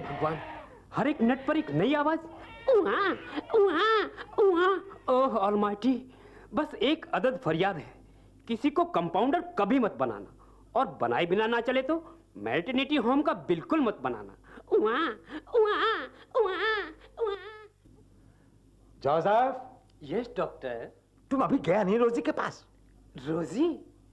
भगवान, हर एक नट पर एक नई आवाज। उहाँ, उहाँ, उहाँ। ओह ऑलमाइटी, बस एक अदद फरियाद है, किसी को कंपाउंडर कभी मत बनाना, और बनाए बिना ना चले तो मैटरनिटी होम का बिल्कुल मत बनाना। उहाँ, उहाँ, उहाँ, उहाँ। जोसेफ। Yes doctor. तुम अभी गया नहीं रोजी के पास? रोजी?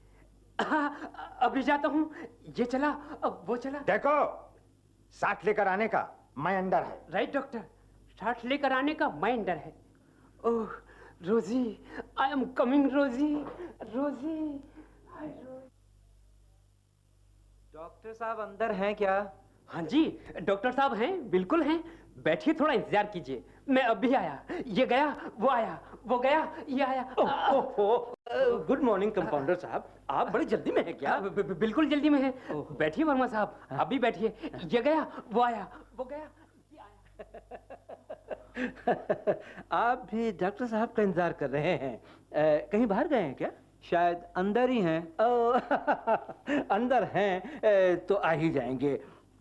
अभी जाता हूँ। ये चला, अब वो चला। देखो, साथ लेकर आने का मैं अंदर है। राइट डॉक्टर, साथ लेकर आने का मैं अंदर है। ओह रोजी, आई एम कमिंग रोजी, रोजी, हाय रोजी। डॉक्टर साहब अंदर हैं क्या? हाँ जी, डॉक्टर साहब हैं, बिल्कुल हैं। बैठिए, थोड़ा इंतजार कीजिए, मैं अभी आया। ये गया, वो आया, वो गया, ये आया। गुड मॉर्निंग कंपाउंडर साहब, आप बड़ी जल्दी में हैं क्या? बिल्कुल जल्दी में है। बैठिए वर्मा साहब, अभी बैठिए। ये गया, वो आया, वो गया, ये आया। आप भी डॉक्टर साहब का इंतजार कर रहे हैं? कहीं बाहर गए हैं क्या? शायद अंदर ही हैं। अंदर हैं तो आ ही जाएंगे।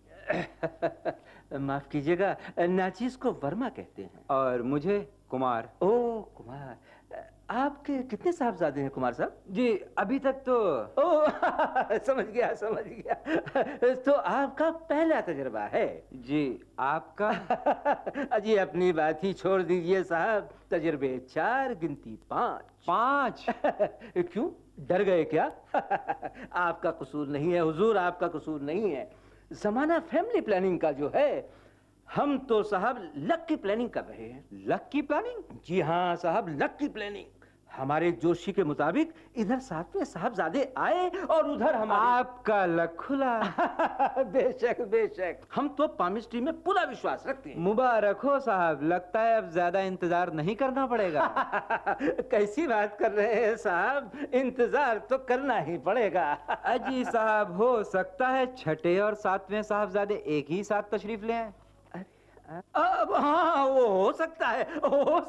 माफ कीजिएगा, नाचीज को वर्मा कहते हैं और मुझे कुमार। ओह कुमार, आपके कितने साहबजादे हैं कुमार साहब? जी अभी तक तो। ओह समझ गया समझ गया। तो आपका पहला तजुर्बा है? जी आपका? अजी अपनी बात ही छोड़ दीजिए साहब, तजुर्बे 4 गिनती 5। 5? क्यों, डर गए क्या? आपका कसूर नहीं है हुजूर, आपका कसूर नहीं है। जमाना फैमिली प्लानिंग का जो है, हम तो साहब लक की प्लानिंग कर रहे हैं। लक की प्लानिंग? जी हाँ साहब, लक की प्लानिंग। हमारे जोशी के मुताबिक इधर 7वें साहबजादे आए और उधर हमारे। आपका लक खुला। बेशक बेशक, हम तो पामिस्ट्री में पूरा विश्वास रखते हैं। मुबारक हो साहब, लगता है अब ज्यादा इंतजार नहीं करना पड़ेगा। कैसी बात कर रहे हैं साहब, इंतजार तो करना ही पड़ेगा। अजी साहब, हो सकता है 6ठे और 7वें साहबजादे एक ही साथ तशरीफ ले आए। अब हाँ, वो हो सकता है, हो